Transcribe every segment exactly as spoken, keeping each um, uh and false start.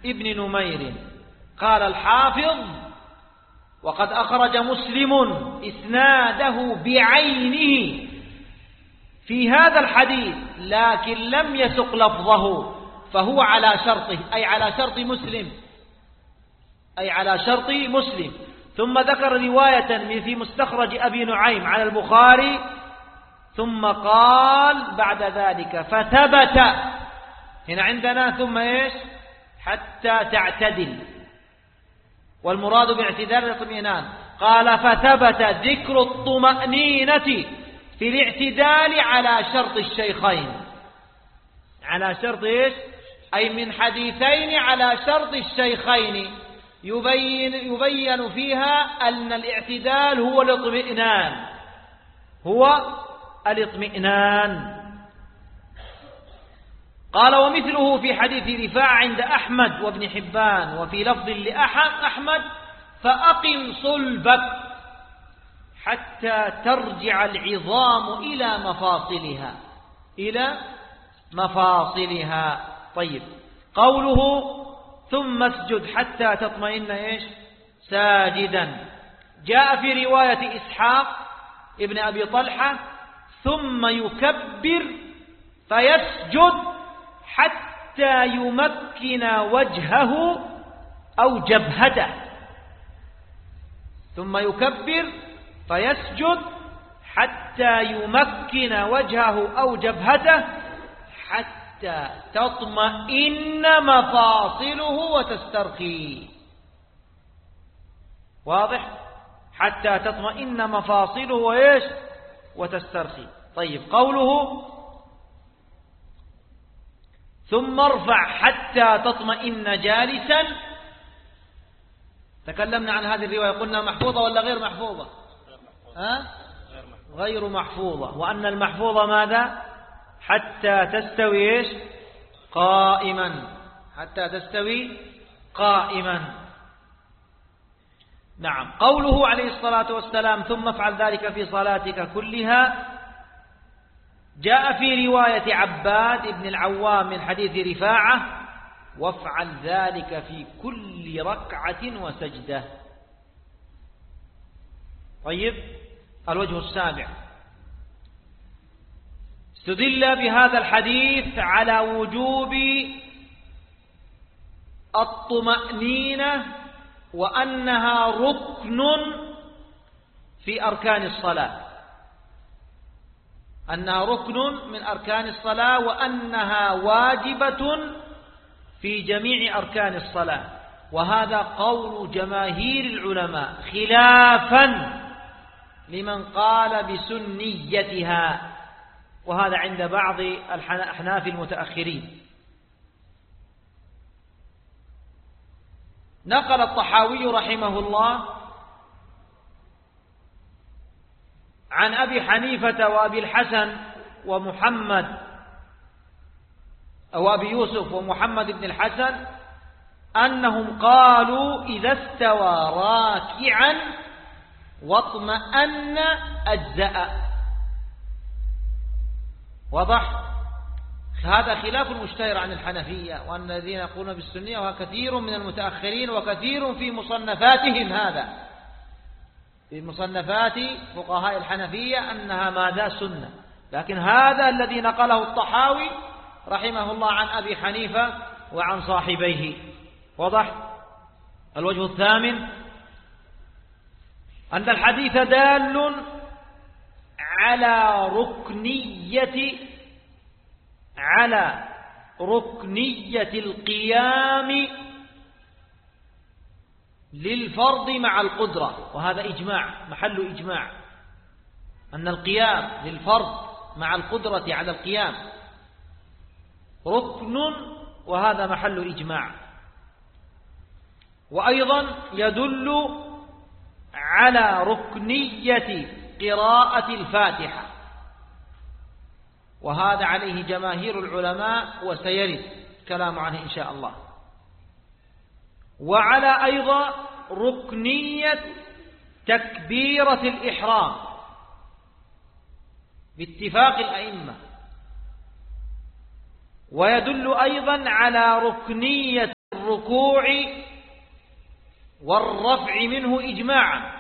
ابن نمير قال الحافظ: وقد أخرج مسلم إسناده بعينه في هذا الحديث لكن لم يسق لفظه، فهو على شرطه، أي على شرط مسلم، أي على شرط مسلم. ثم ذكر رواية في مستخرج أبي نعيم على البخاري، ثم قال بعد ذلك: فثبت. هنا عندنا ثم إيش؟ حتى تعتدل، والمراد باعتدال الاطمئنان. قال: فثبت ذكر الطمأنينة في الاعتدال على شرط الشيخين. على شرط إيش؟ أي من حديثين على شرط الشيخين، يبين, يبين فيها أن الاعتدال هو الاطمئنان، هو الاطمئنان. قال: ومثله في حديث رفاعة عند أحمد وابن حبان، وفي لفظ لأحمد: فأقم صلبك حتى ترجع العظام إلى مفاصلها، إلى مفاصلها. طيب، قوله: ثم اسجد حتى تطمئن إيش؟ ساجدا. جاء في رواية إسحاق ابن أبي طلحة: ثم يكبر فيسجد حتى يمكن وجهه أو جبهته. ثم يكبر فيسجد حتى يمكن وجهه أو جبهته حتى تطمئن مفاصله وتسترخي. واضح؟ حتى تطمئن مفاصله وإيش؟ وتسترخي. طيب، قوله: ثم ارفع حتى تطمئن جالسا. تكلمنا عن هذه الرواية، قلنا محفوظة ولا غير محفوظة؟ ها؟ غير محفوظة. وأن المحفوظة ماذا؟ حتى تستوي إيش؟ قائما، حتى تستوي قائما. نعم. قوله عليه الصلاة والسلام: ثم افعل ذلك في صلاتك كلها. جاء في رواية عباد بن العوام من حديث رفاعة: وافعل ذلك في كل ركعة وسجدة. طيب، الوجه السابع: استدل بهذا الحديث على وجوب الطمأنينة، وأنها ركن في أركان الصلاة، أنها ركن من أركان الصلاة، وأنها واجبة في جميع أركان الصلاة. وهذا قول جماهير العلماء، خلافا لمن قال بسنيتها، وهذا عند بعض الأحناف المتأخرين. نقل الطحاوي رحمه الله عن أبي حنيفة وأبي الحسن ومحمد أو أبي يوسف ومحمد بن الحسن أنهم قالوا: إذا استوى راكعا واطمأن أجزأ. وضح؟ هذا خلاف مشتهر عن الحنفية، وأن الذين يقولون بالسنية، وكثير من المتأخرين وكثير في مصنفاتهم، هذا في مصنفات فقهاء الحنفية أنها ماذا؟ سنة. لكن هذا الذي نقله الطحاوي رحمه الله عن أبي حنيفة وعن صاحبيه. وضح؟ الوجه الثامن: أن الحديث دال على ركنية على ركنية القيام للفرض مع القدرة. وهذا إجماع، محل إجماع، أن القيام للفرض مع القدرة على القيام ركن، وهذا محل إجماع. وأيضا يدل على ركنية قراءة الفاتحة، وهذا عليه جماهير العلماء، وسيرد كلام عنه إن شاء الله. وعلى أيضا ركنية تكبيرة الإحرام باتفاق الأئمة. ويدل أيضا على ركنية الركوع والرفع منه إجماعا،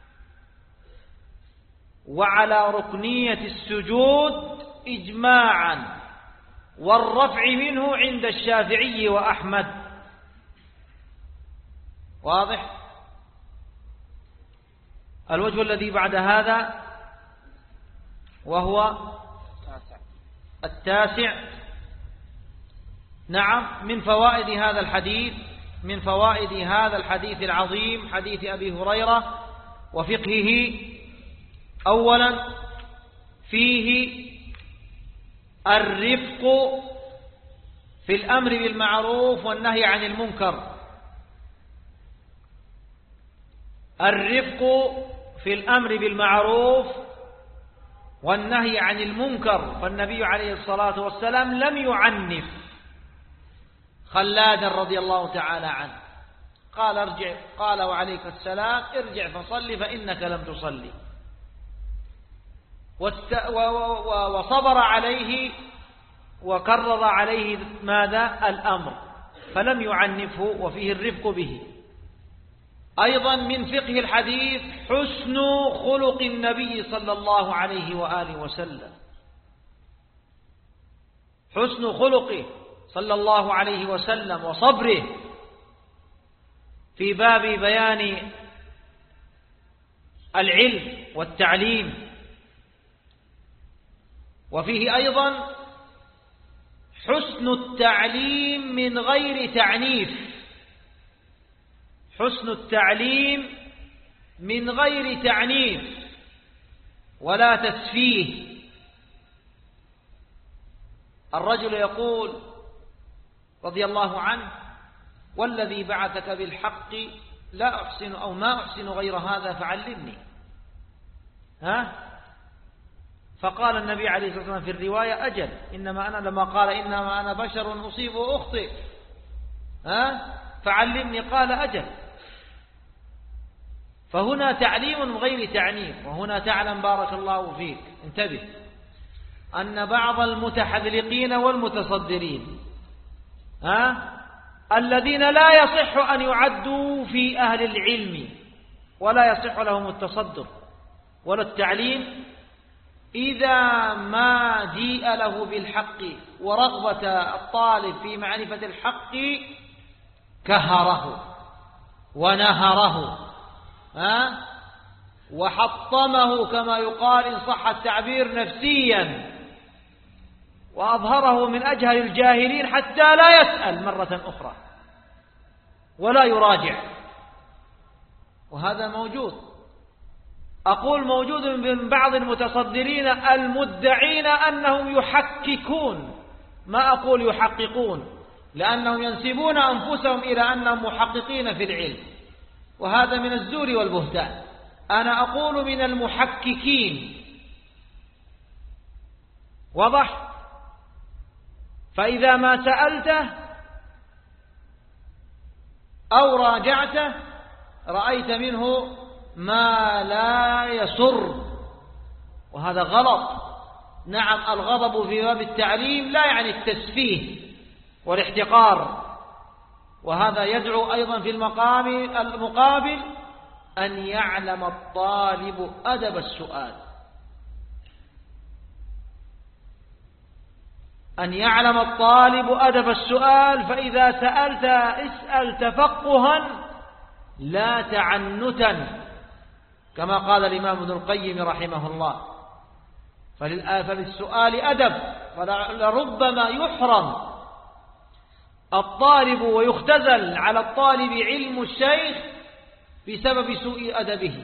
وعلى ركنية السجود إجماعا، والرفع منه عند الشافعي وأحمد. واضح؟ الوجه الذي بعد هذا وهو التاسع، نعم، من فوائد هذا الحديث من فوائد هذا الحديث العظيم، حديث أبي هريرة وفقهه: أولا فيه الرفق في الأمر بالمعروف والنهي عن المنكر. الرفق في الأمر بالمعروف والنهي عن المنكر، فالنبي عليه الصلاة والسلام لم يعنف خلادا رضي الله تعالى عنه، قال ارجع، قال وعليك السلام، ارجع فصلي فإنك لم تصلي، وصبر عليه وكرر عليه ماذا؟ الأمر، فلم يعنفه، وفيه الرفق به. أيضا من فقه الحديث حسن خلق النبي صلى الله عليه وآله وسلم، حسن خلقه صلى الله عليه وسلم وصبره في باب بيان العلم والتعليم. وفيه أيضا حسن التعليم من غير تعنيف، حسن التعليم من غير تعنيف ولا تسفيه. الرجل يقول رضي الله عنه: والذي بعثك بالحق لا أحسن أو ما أحسن غير هذا فعلمني. ها؟ فقال النبي عليه الصلاة والسلام في الرواية: أجل، إنما أنا، لما قال إنما أنا بشر أصيب وأخطئ، ها؟ فعلمني، قال: أجل. فهنا تعليم من غير تعنيف. وهنا تعلم بارك الله فيك، انتبه، أن بعض المتحذلقين والمتصدرين، ها؟ الذين لا يصح أن يعدوا في أهل العلم ولا يصح لهم التصدر ولا التعليم، إذا ما جيء له بالحق ورغبة الطالب في معرفة الحق كهره ونهره، ها؟ وحطمه كما يقال إن صح التعبير نفسيا، وأظهره من أجهل الجاهلين حتى لا يسأل مرة أخرى ولا يراجع. وهذا موجود، أقول موجود من بعض المتصدرين المدعين أنهم يحققون، ما أقول يحققون، لأنهم ينسبون أنفسهم إلى أنهم محققين في العلم، وهذا من الزور والبهتان. أنا أقول من المحققين. واضح؟ فإذا ما سألته أو راجعته رأيت منه ما لا يسر، وهذا غلط. نعم، الغضب في باب التعليم لا يعني التسفيه والاحتقار، وهذا يدعو أيضا في المقام المقابل أن يعلم الطالب أدب السؤال، أن يعلم الطالب أدب السؤال. فإذا سألت اسأل تفقها لا تعنتا، كما قال الإمام ابن القيم رحمه الله. فللسؤال أدب، فلربما يحرم الطالب ويختزل على الطالب علم الشيخ بسبب سوء أدبه.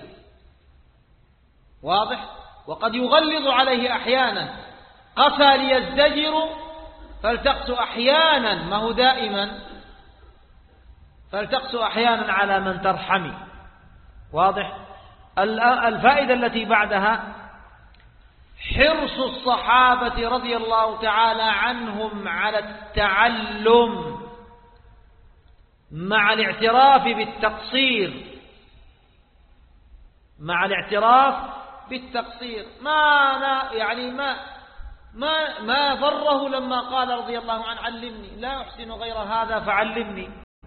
واضح؟ وقد يغلظ عليه أحيانا، قسى ليزدجر فالتقس أحيانا، ما هو دائما، فالتقس أحيانا على من ترحمي. واضح؟ الفائدة التي بعدها حرص الصحابة رضي الله تعالى عنهم على التعلم مع الاعتراف بالتقصير، مع الاعتراف بالتقصير. ما يعني ما ما ما ضره لما قال رضي الله عنه: علمني، لا أحسن غير هذا فعلمني.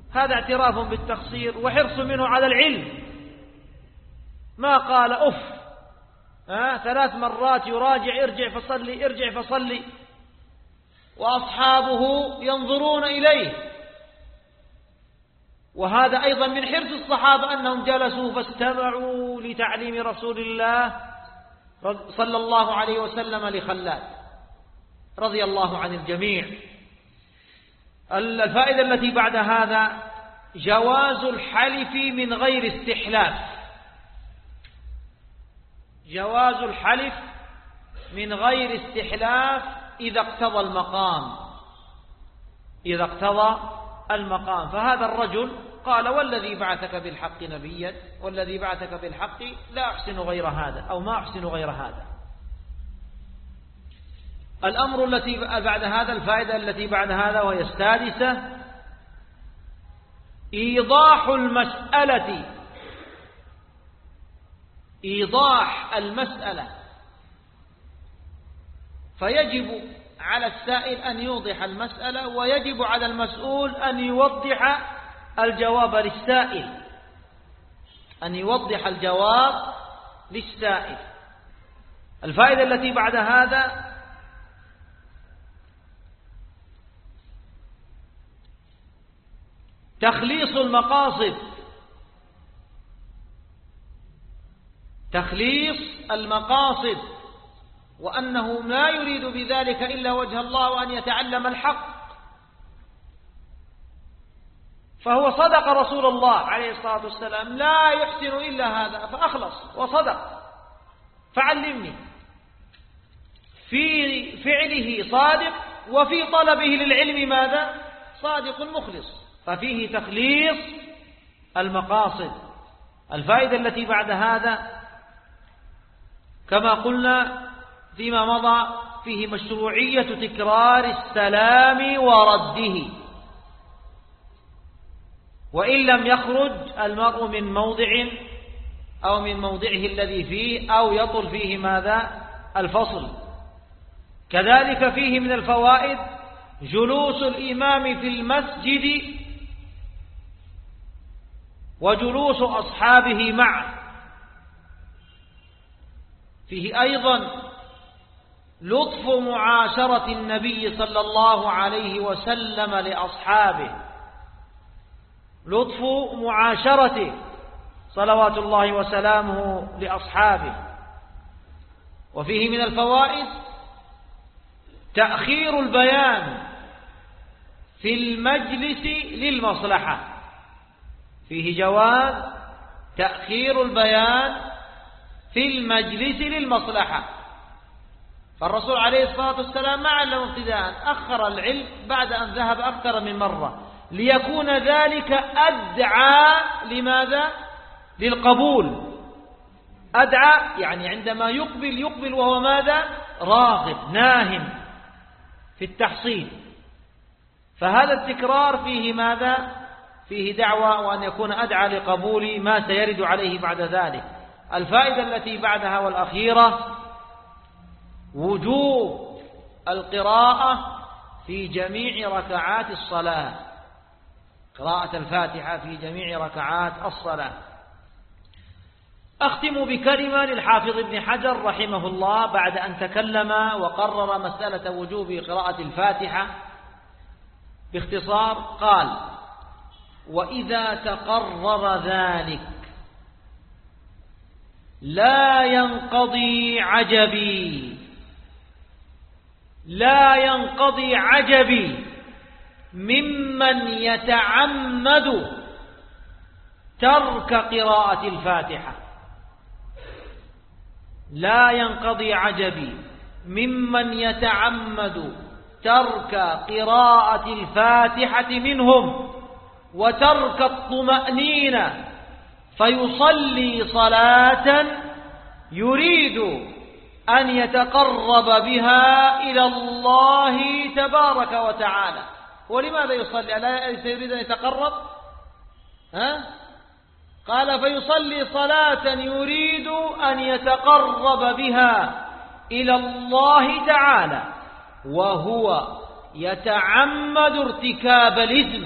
هذا اعتراف بالتقصير وحرص منه على العلم، ما قال أف آه ثلاث مرات يراجع ارجع فصلي ارجع فصلي، وأصحابه ينظرون إليه. وهذا أيضا من حرص الصحابة أنهم جلسوا فاستمعوا لتعليم رسول الله صلى الله عليه وسلم لخلاد رضي الله عن الجميع. الفائدة التي بعد هذا جواز الحلف من غير استحلاف، جواز الحلف من غير استحلاف إذا اقتضى المقام، إذا اقتضى المقام. فهذا الرجل قال والذي بعثك بالحق نبيا والذي بعثك بالحق لا أحسن غير هذا أو ما أحسن غير هذا. الأمر التي بعد هذا، الفائدة التي بعد هذا وهي السادسة، إيضاح المسألة، إيضاح المسألة. فيجب على السائل أن يوضح المسألة، ويجب على المسؤول أن يوضح الجواب للسائل، أن يوضح الجواب للسائل. الفائدة التي بعد هذا تخليص المقاصد، تخليص المقاصد، وأنه لا يريد بذلك إلا وجه الله وأن يتعلم الحق. فهو صدق رسول الله عليه الصلاة والسلام لا يحسن إلا هذا فأخلص وصدق، فعلمني. في فعله صادق وفي طلبه للعلم ماذا؟ صادق مخلص، ففيه تخليص المقاصد. الفائدة التي بعد هذا كما قلنا فيما مضى فيه مشروعية تكرار السلام ورده، وإن لم يخرج المرء من موضع أو من موضعه الذي فيه أو يطل فيه ماذا؟ الفصل. كذلك فيه من الفوائد جلوس الإمام في المسجد وجلوس أصحابه معه. فيه أيضا لطف معاشرة النبي صلى الله عليه وسلم لأصحابه، لطف معاشرته صلوات الله وسلامه لأصحابه. وفيه من الفوائد تأخير البيان في المجلس للمصلحة، فيه جواز تأخير البيان في المجلس للمصلحة. فالرسول عليه الصلاة والسلام ما علم ابتداء، أخر العلم بعد أن ذهب أكثر من مرة ليكون ذلك أدعى لماذا؟ للقبول. أدعى يعني عندما يقبل يقبل وهو ماذا؟ راغب ناهم في التحصيل. فهذا التكرار فيه ماذا؟ فيه دعوة وأن يكون أدعى لقبول ما سيرد عليه بعد ذلك. الفائدة التي بعدها والأخيرة وجوب القراءة في جميع ركعات الصلاة، قراءة الفاتحة في جميع ركعات الصلاة. أختم بكلمة للحافظ ابن حجر رحمه الله بعد أن تكلم وقرر مسألة وجوب قراءة الفاتحة باختصار. قال: وإذا تقرر ذلك لا ينقضي عجبي، لا ينقضي عجبي ممن يتعمد ترك قراءة الفاتحة، لا ينقضي عجبي ممن يتعمد ترك قراءة الفاتحة منهم وترك الطمأنينة فيصلي صلاة يريد أن يتقرب بها إلى الله تبارك وتعالى. ولماذا يصلي؟ ألا يريد أن يتقرب؟ ها؟ قال: فيصلي صلاة يريد أن يتقرب بها إلى الله تعالى وهو يتعمد ارتكاب الإثم